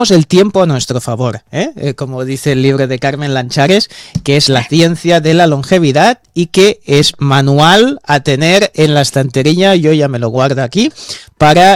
el tiempo a nuestro favor, como dice el libro de Carmen Lanchares, que es la ciencia de la longevidad y que es manual a tener en la estantería, yo ya me lo guardo aquí, para